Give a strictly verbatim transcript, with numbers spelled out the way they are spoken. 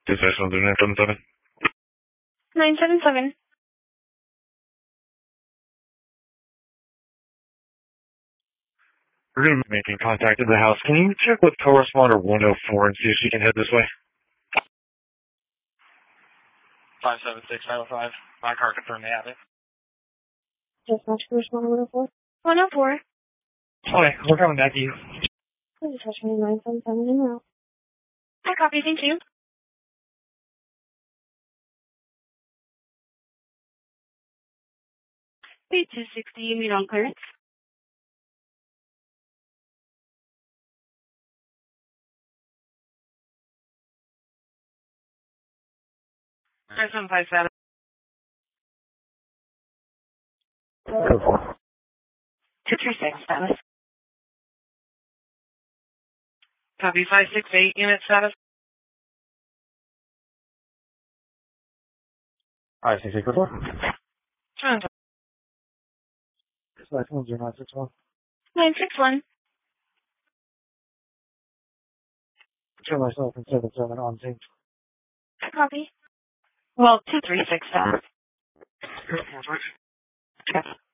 Decisional do nine seven seven. nine seven seven. We're going to be making contact at the house. Can you check with co-responder one oh four and see if she can head this way? five seven six nine oh five. My car confirmed they have it. Dispatch co-responder one oh four. one oh four. Okay, we're coming back to you. Please touch me nine seven seven en route. I copy, thank you. P two sixty, you meet on clearance. nine seven five seven. two three six, status. Copy five six eight, unit status. five six eight four. Select one zero nine six one. nine six one. Show myself in seven seven on scene. I copy. Well, two three six, status. Four, five. Okay.